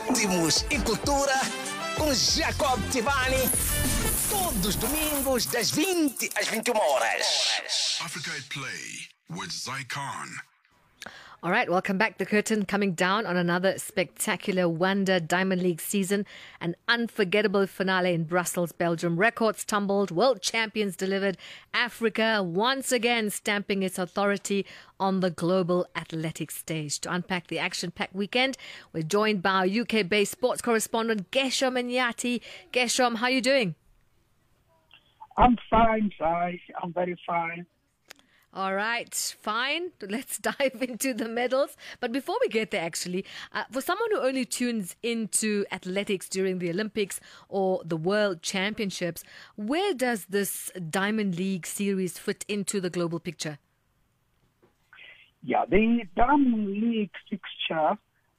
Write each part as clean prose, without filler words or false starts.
Ritmos e Cultura com Jacob Tivani. Todos os domingos, das 20 às 21 horas. Africa at Play with Zai Khan. All right, welcome back. The curtain coming down on another spectacular Wonder Diamond League season. An unforgettable finale in Brussels, Belgium. Records tumbled, world champions delivered. Africa once again stamping its authority on the global athletics stage. To unpack the action-packed weekend, we're joined by our UK-based sports correspondent, Gesho Menyati. Gesho, how are you doing? I'm fine, Zai. I'm very fine. All right, fine. Let's dive into the medals. But before we get there, actually, for someone who only tunes into athletics during the Olympics or the World Championships, where does this Diamond League series fit into the global picture? Yeah, the Diamond League fixture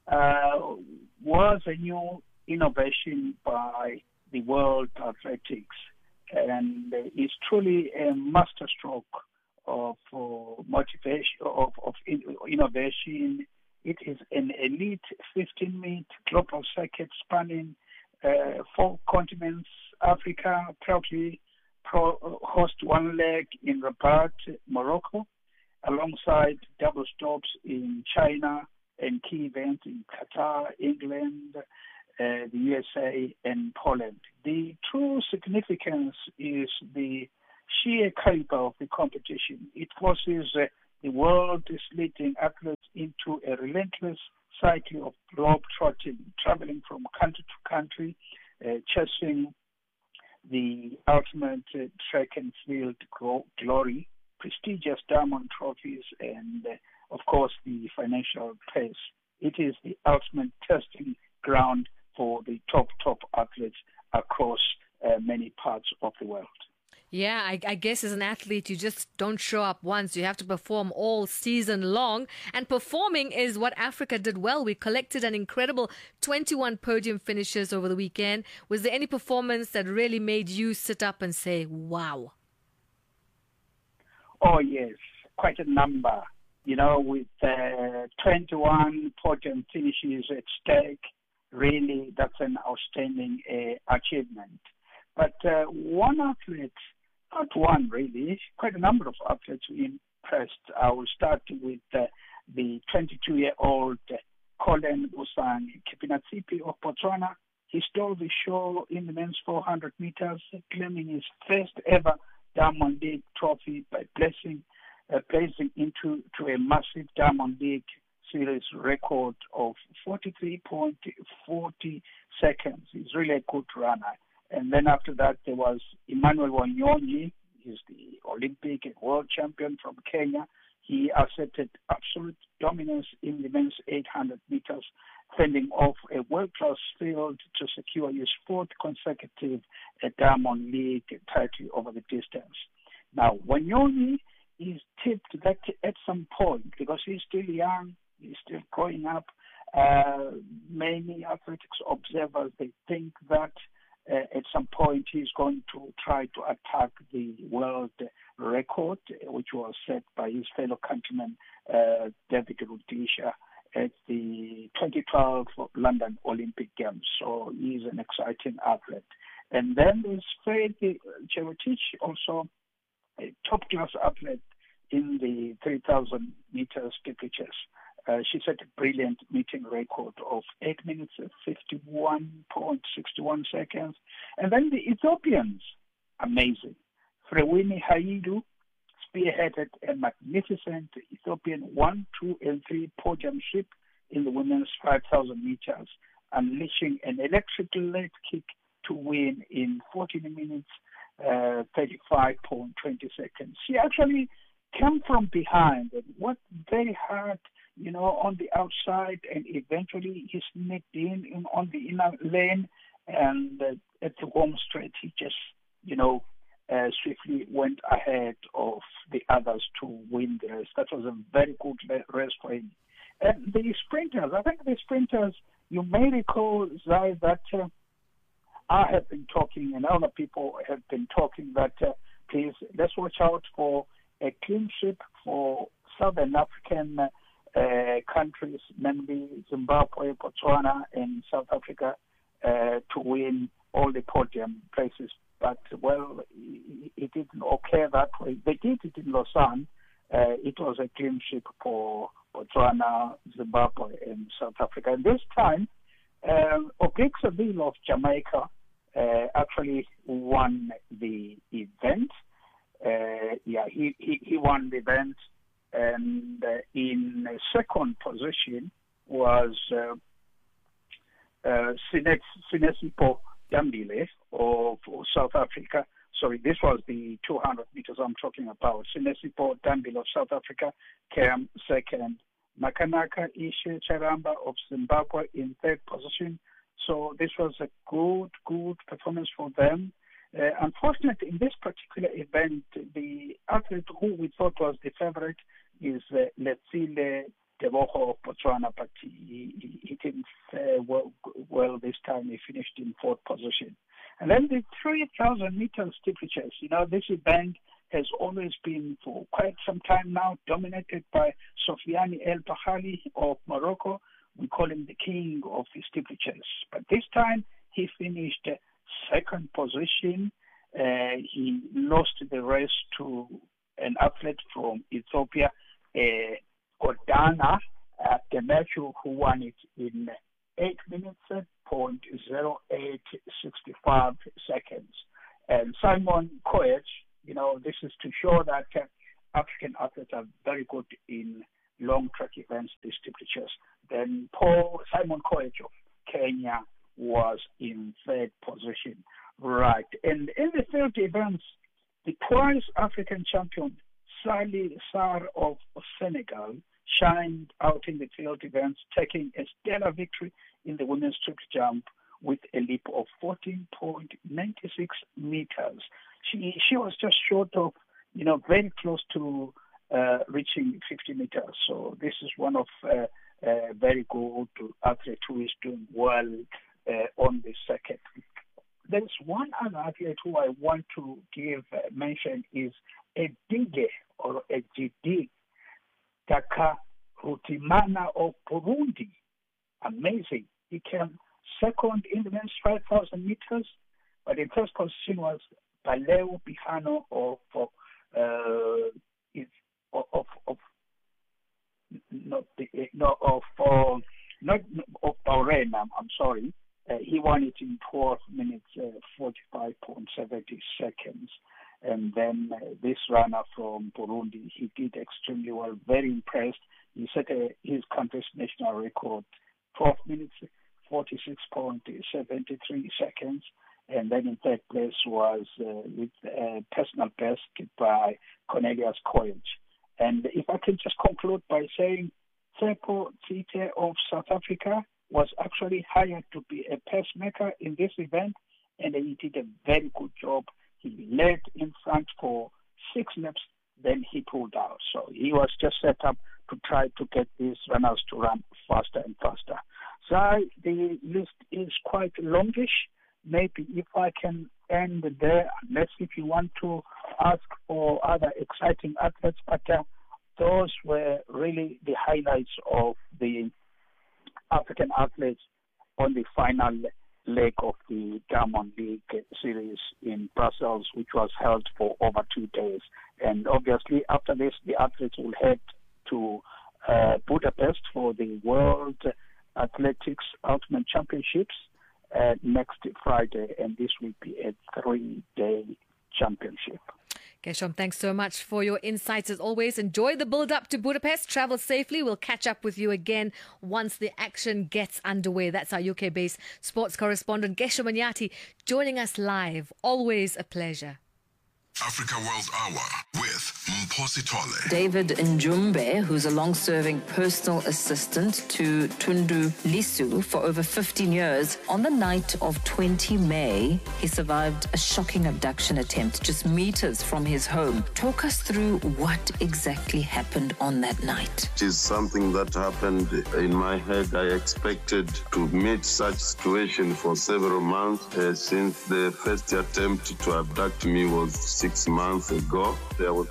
was a new innovation by the World Athletics, and it's truly a masterstroke of motivation, of innovation. It is an elite 15-minute global circuit spanning 4 continents. Africa proudly host one leg in Rabat, Morocco, alongside double stops in China and key events in Qatar, England, the USA, and Poland. The true significance is the sheer caliber of the competition. It forces the world's leading athletes into a relentless cycle of globe-trotting, traveling from country to country, chasing the ultimate track and field glory, prestigious diamond trophies, and, of course, the financial praise. It is the ultimate testing ground for the top athletes across many parts of the world. Yeah, I guess as an athlete, you just don't show up once. You have to perform all season long. And performing is what Africa did well. We collected an incredible 21 podium finishes over the weekend. Was there any performance that really made you sit up and say, wow? Oh, yes, quite a number. You know, with 21 podium finishes at stake, really, that's an outstanding achievement. But one athlete, not one really, quite a number of athletes who impressed. I will start with the 22-year-old Colin Usang Kipinatsipi of Botswana. He stole the show in the men's 400 meters, claiming his first ever Diamond League trophy by placing into a massive Diamond League series record of 43.40 seconds. He's really a good runner. And then after that, there was Emmanuel Wanyonyi. He's the Olympic and world champion from Kenya. He asserted absolute dominance in the men's 800 meters, fending off a world-class field to secure his 4th consecutive Diamond League title over the distance. Now, Wanyonyi is tipped that at some point, because he's still young, he's still growing up, many athletics observers, they think that at some point he's going to try to attack the world record, which was set by his fellow countryman David Rudisha at the 2012 London Olympic Games. So he's an exciting athlete. And then there's Faith Cherotich, also a top-class athlete in the 3,000 meters steeplechase. She set a brilliant meeting record of 8 minutes and 51.61 seconds. And then the Ethiopians, amazing. Frewini Haidu spearheaded a magnificent Ethiopian 1, 2, and 3 podium ship in the women's 5,000 meters, unleashing an electric leg kick to win in 14 minutes, 35.20 seconds. She actually came from behind and worked very hard, on the outside, and eventually he sneaked in on the inner lane, and at the home straight, he just, swiftly went ahead of the others to win the race. That was a very good race for him. And the sprinters, you may recall, Zai, that I have been talking, and other people have been talking, that please, let's watch out for a clean ship for Southern African countries, namely Zimbabwe, Botswana, and South Africa, to win all the podium places. But, well, it didn't occur that way. They did it in Lausanne. It was a clean sweep for Botswana, Zimbabwe, and South Africa. And this time, Obrix Seville of Jamaica actually won the event. He won the event, and in second position was Sinesipho Dambile of South Africa. Sorry, this was the 200 meters I'm talking about. Sinesipho Dambile of South Africa came second. Makanaka Ishe Charamba of Zimbabwe in third position. So this was a good performance for them. Unfortunately, in this particular event, the athlete who we thought was the favorite is Letsile Tebogo of Botswana, but he didn't fare well this time. He finished in fourth position. And then the 3,000 meters steeplechase. This event has always been for quite some time now dominated by Sofiane El Baghali of Morocco. We call him the king of the steeplechase. But this time he finished second position. He lost the race to an athlete from Ethiopia, Godana Demetriou, who won it in 8 minutes, 0.0865 seconds. And Simon Koech, this is to show that African athletes are very good in long track events, the steeplechase. Then Simon Koech of Kenya was in third position. Right. And in the third events, the twice African champion, Sali Sarr of Senegal, shined out in the field events, taking a stellar victory in the women's triple jump with a leap of 14.96 meters. She was just short of, very close to reaching 50 meters. So this is one of very good athlete who is doing well on the circuit. There's one other athlete who I want to give mention is Edige or Ejidi Takarutimana of Burundi. Amazing. He came second in the men's 5,000 meters, but in first position was Baleo Bihano of Bahrain. I'm sorry. He won it in 12 minutes, 45.70 seconds. And then this runner from Burundi, he did extremely well, very impressed. He set his country's national record, 12 minutes, 46.73 seconds. And then in third place was with personal best by Cornelius Koech. And if I can just conclude by saying Tsepo Tsite of South Africa was actually hired to be a pacemaker in this event, and he did a very good job. He led in front for 6 laps, then he pulled out. So he was just set up to try to get these runners to run faster and faster. So the list is quite longish. Maybe if I can end there, unless if you want to ask for other exciting athletes, but those were really the highlights of the African athletes on the final leg of the Diamond League series in Brussels, which was held for over 2 days. And obviously after this, the athletes will head to Budapest for the World Athletics Ultimate Championships next Friday, and this will be a 3-day championship. Keshom, thanks so much for your insights as always. Enjoy the build-up to Budapest. Travel safely. We'll catch up with you again once the action gets underway. That's our UK-based sports correspondent, Keshom Anyati, joining us live. Always a pleasure. Africa World Hour with Mphosi Tole. David Njumbe, who's a long-serving personal assistant to Tundu Lisu for over 15 years, on the night of 20 May, he survived a shocking abduction attempt just meters from his home. Talk us through what exactly happened on that night. It is something that happened in my head. I expected to meet such situation for several months since the first attempt to abduct me was 6 months ago. There was a car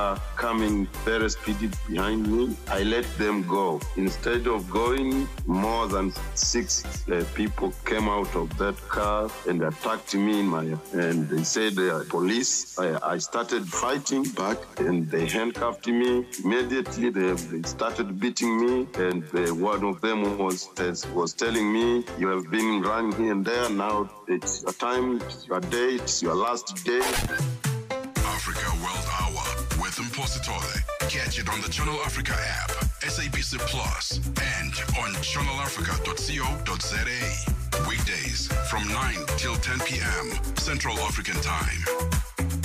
car coming very speedy behind me. I let them go. Instead of going, more than 6 people came out of that car and attacked me and they said police. I started fighting back and they handcuffed me. Immediately they started beating me, and one of them was telling me, "You have been running here and there. Now it's your time, it's your day, it's your last day." Africa World Hour with Mpositole. Catch it on the Channel Africa app, SABC Plus, and on channelafrica.co.za. Weekdays from 9 till 10 p.m. Central African Time.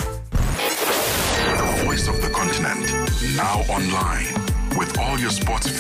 The voice of the continent, now online, with all your sports